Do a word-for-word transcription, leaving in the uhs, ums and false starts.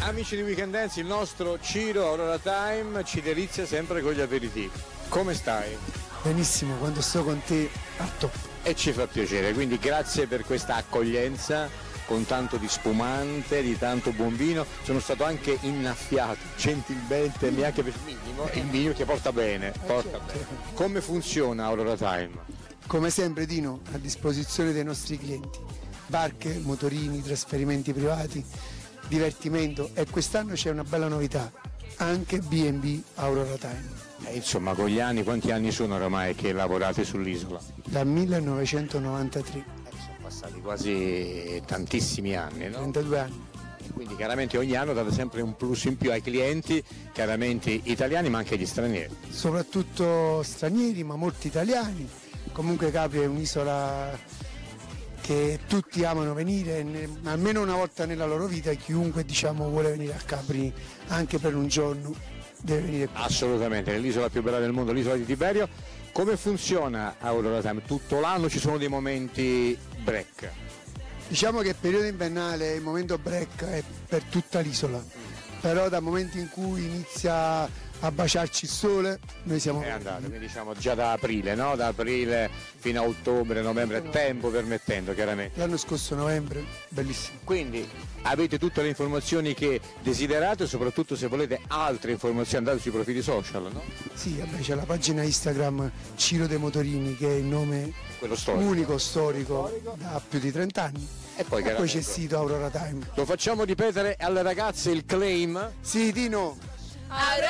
Amici di Weekend Dance, il nostro Ciro Aurora Time ci delizia sempre con gli aperitivi. Come stai? Benissimo, quando sto con te a top. E ci fa piacere, quindi grazie per questa accoglienza con tanto di spumante, di tanto buon vino. Sono stato anche innaffiato gentilmente, neanche per il minimo, il vino che porta bene, porta bene. Come funziona Aurora Time? Come sempre, Dino, a disposizione dei nostri clienti. Barche, motorini, trasferimenti privati, divertimento, e quest'anno c'è una bella novità, anche B and B Aurora Time. Eh, insomma, con gli anni, quanti anni sono oramai che lavorate sull'isola? Dal millenovecentonovantatré. Eh, sono passati quasi tantissimi anni, no? trentadue anni. Quindi chiaramente ogni anno date sempre un plus in più ai clienti, chiaramente italiani ma anche agli stranieri. Soprattutto stranieri, ma molti italiani. Comunque Capri è un'isola che tutti amano venire, ne- almeno una volta nella loro vita, chiunque diciamo vuole venire a Capri anche per un giorno deve venire qui. Assolutamente, nell'isola più bella del mondo, l'isola di Tiberio. Come funziona Aurora Time? Tutto l'anno ci sono dei momenti break? Diciamo che il periodo invernale, il momento break è per tutta l'isola, però dal momento in cui inizia a baciarci il sole noi siamo È andato, quindi diciamo già da aprile, no? Da aprile fino a ottobre, novembre, tempo permettendo chiaramente. l'anno scorso novembre, bellissimo. Quindi avete tutte le informazioni che desiderate, soprattutto se volete altre informazioni andate sui profili social, no? Sì, vabbè, c'è la pagina Instagram Ciro dei Motorini, che è il nome Quello storico. unico storico da più di trenta anni. E poi, E poi c'è chiaramente, il sito Aurora Time. lo facciamo ripetere alle ragazze il claim. Sì, Dino. Aurora